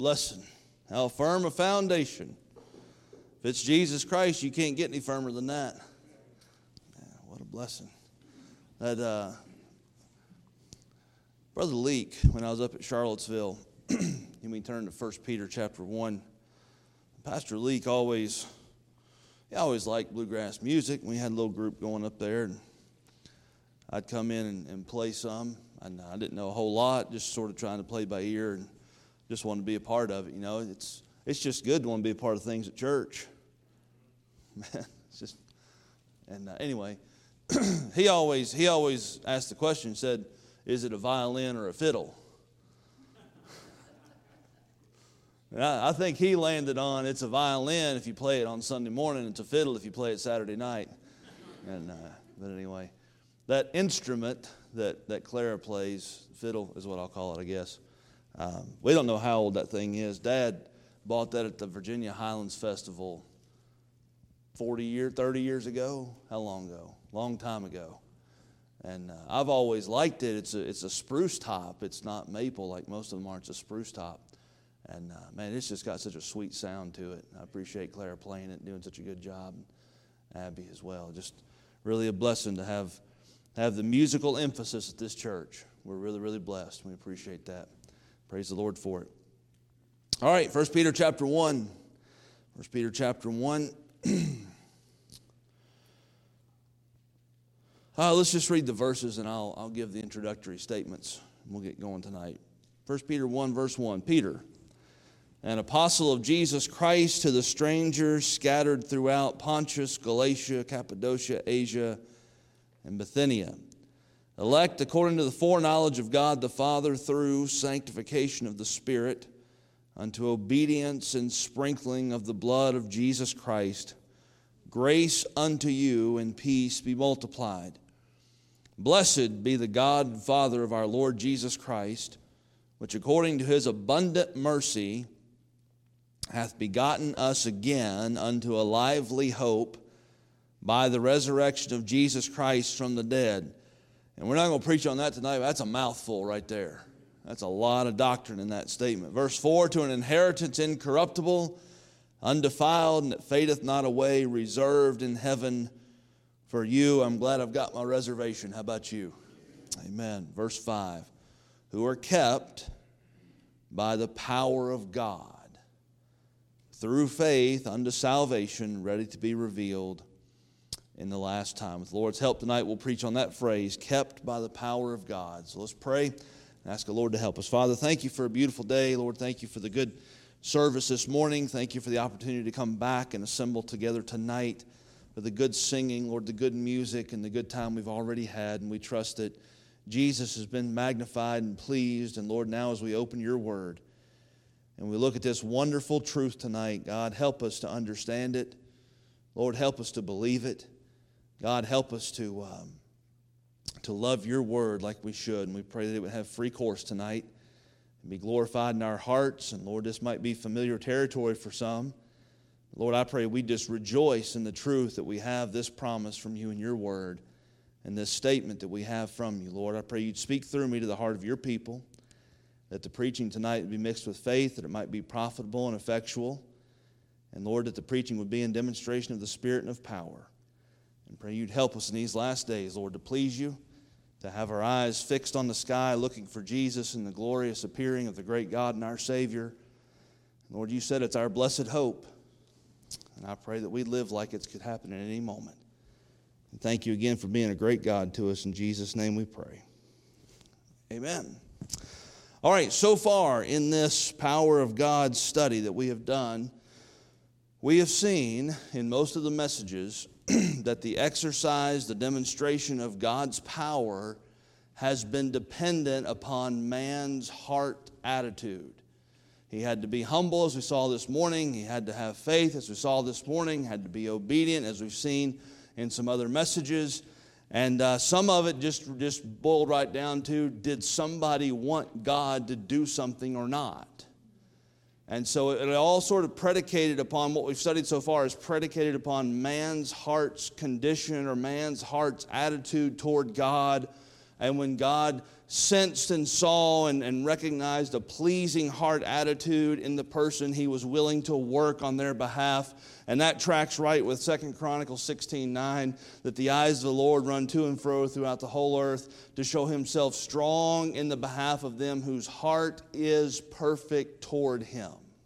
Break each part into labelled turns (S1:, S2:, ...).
S1: blessing. How firm a foundation. If it's Jesus Christ, you can't get any firmer than that. Yeah, what a blessing. That Brother Leak, when I was up at Charlottesville, and we turned to 1 Peter chapter 1, Pastor Leak always liked bluegrass music. We had a little group going up there, and I'd come in and play some. And I didn't know a whole lot, just sort of trying to play by ear and just wanted to be a part of it. You know, it's just good to want to be a part of things at church. Man, it's just, and anyway, he always asked the question, said, is it a violin or a fiddle? And I think he landed on it's a violin if you play it on Sunday morning, it's a fiddle if you play it Saturday night. And but anyway, that instrument that Clara plays, fiddle is what I'll call it, I guess. We don't know how old that thing is. Dad bought that at the Virginia Highlands Festival 30 years ago. How long ago? Long time ago. And I've always liked it. It's a spruce top. It's not maple like most of them are. It's a spruce top. And man, it's just got such a sweet sound to it. I appreciate Clara playing it and doing such a good job. And Abby as well. Just really a blessing to have the musical emphasis at this church. We're really, really blessed. We appreciate that. Praise the Lord for it. All right, 1 Peter chapter 1. 1 Peter chapter 1. Let's just read the verses and I'll give the introductory statements. We'll get going tonight. 1 Peter 1, verse 1. Peter, an apostle of Jesus Christ, to the strangers scattered throughout Pontus, Galatia, Cappadocia, Asia, and Bithynia, elect according to the foreknowledge of God the Father through sanctification of the Spirit, unto obedience and sprinkling of the blood of Jesus Christ, grace unto you and peace be multiplied. Blessed be the God and Father of our Lord Jesus Christ, which according to his abundant mercy hath begotten us again unto a lively hope by the resurrection of Jesus Christ from the dead. And we're not going to preach on that tonight, but that's a mouthful right there. That's a lot of doctrine in that statement. Verse 4, to an inheritance incorruptible, undefiled, and that fadeth not away, reserved in heaven for you. I'm glad I've got my reservation. How about you? Amen. Verse 5, who are kept by the power of God through faith unto salvation, ready to be revealed in the last time. With the Lord's help tonight, we'll preach on that phrase, kept by the power of God. So let's pray and ask the Lord to help us. Father, thank you for a beautiful day. Lord, thank you for the good service this morning. Thank you for the opportunity to come back and assemble together tonight, for the good singing, Lord, the good music and the good time we've already had. And we trust that Jesus has been magnified and pleased. And Lord, now as we open your word and we look at this wonderful truth tonight, God, help us to understand it. Lord, help us to believe it. God, help us to love your word like we should. And we pray that it would have free course tonight and be glorified in our hearts. And Lord, this might be familiar territory for some. Lord, I pray we just rejoice in the truth that we have this promise from you in your word and this statement that we have from you. Lord, I pray you'd speak through me to the heart of your people, that the preaching tonight would be mixed with faith, that it might be profitable and effectual. And Lord, that the preaching would be in demonstration of the Spirit and of power. And pray you'd help us in these last days, Lord, to please you, to have our eyes fixed on the sky, looking for Jesus and the glorious appearing of the great God and our Savior. Lord, you said it's our blessed hope. And I pray that we live like it could happen at any moment. And thank you again for being a great God to us. In Jesus' name we pray. Amen. All right, so far in this Power of God study that we have done, we have seen in most of the messages that the exercise, the demonstration of God's power has been dependent upon man's heart attitude. He had to be humble, as we saw this morning. He had to have faith, as we saw this morning. Had to be obedient, as we've seen in some other messages. And some of it just boiled right down to, did somebody want God to do something or not? And so it all sort of predicated upon, what we've studied so far is predicated upon man's heart's condition or man's heart's attitude toward God And when God sensed and saw and recognized a pleasing heart attitude in the person, He was willing to work on their behalf. And that tracks right with 2 Chronicles 16:9, that the eyes of the Lord run to and fro throughout the whole earth to show Himself strong in the behalf of them whose heart is perfect toward Him.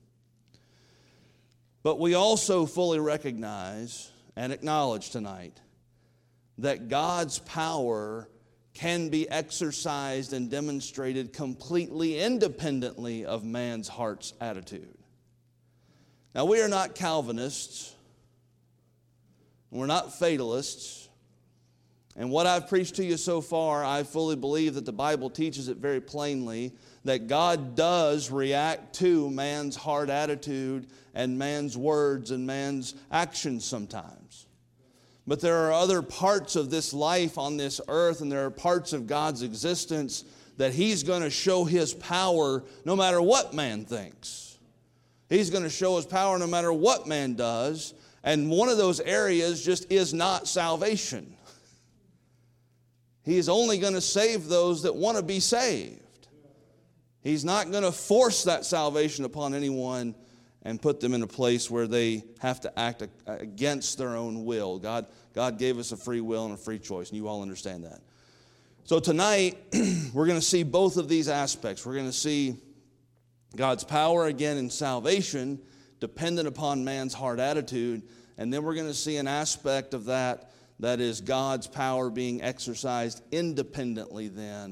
S1: But we also fully recognize and acknowledge tonight that God's power can be exercised and demonstrated completely independently of man's heart's attitude. Now, we are not Calvinists. We're not fatalists. And what I've preached to you so far, I fully believe that the Bible teaches it very plainly, that God does react to man's heart attitude and man's words and man's actions sometimes. But there are other parts of this life on this earth, and there are parts of God's existence that He's going to show His power no matter what man thinks. He's going to show His power no matter what man does. And one of those areas just is not salvation. He is only going to save those that want to be saved. He's not going to force that salvation upon anyone and put them in a place where they have to act against their own will. God gave us a free will and a free choice, and you all understand that. So tonight, we're going to see both of these aspects. We're going to see God's power again in salvation, dependent upon man's heart attitude, and then we're going to see an aspect of that is God's power being exercised independently then